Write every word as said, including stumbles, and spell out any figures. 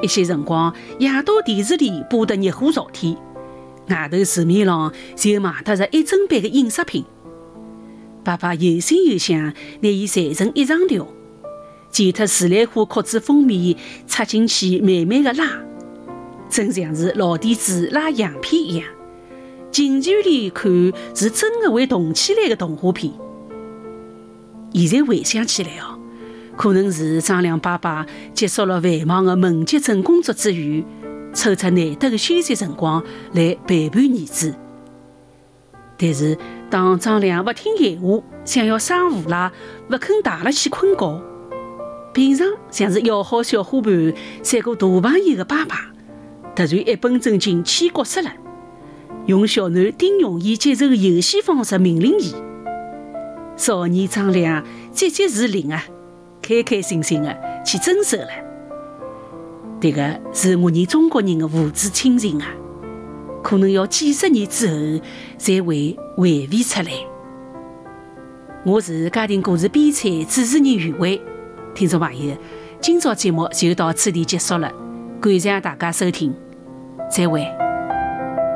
一些辰光，夜到电视里播得热火朝天，外头市面上就卖得着一整版的影视品。爸爸有心有想，拿伊裁成一长条，剪脱自然花壳子封面，插进去慢慢的拉，真像是老底子拉洋片一样。近距离看是真的会动起来的动画片。现在回想起来哦，可能是张亮爸爸结束了繁忙的门急诊工作之余，抽出难得的休息辰光来陪伴儿子。但是当张亮不听闲话，想要生无赖，不肯抬了去困觉，平常像是要好小花盘、三个大朋友的爸爸，突然一本正经起角色了，用小囡丁容易接受的游戏方式命令伊。少年张亮节节是灵啊，开开心心的去遵守了。这个是我们中国人的父子亲情啊，可能要几十年之后才会回味出来。我是家庭故事编采主持人余伟，听众朋友，今朝节目就到此地结束了，感谢大家收听，再会。